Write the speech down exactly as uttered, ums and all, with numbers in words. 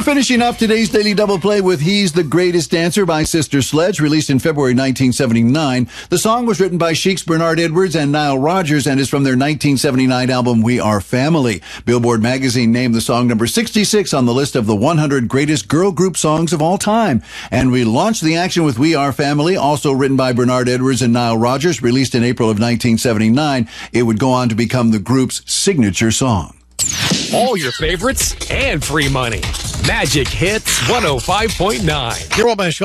finishing up today's Daily Double Play with He's the Greatest Dancer by Sister Sledge, released in February nineteen seventy-nine. The song was written by Chic's Bernard Edwards and Nile Rodgers and is from their nineteen seventy-nine album We Are Family. Billboard magazine named the song number sixty-six on the list of the one hundred greatest girl group songs of all time. And we launched the action with We Are Family, also written by Bernard Edwards and Nile Rodgers, released in April of nineteen seventy-nine. It would go on to become the group's signature song. All your favorites and free money. Magic Hits one oh five point nine. You're all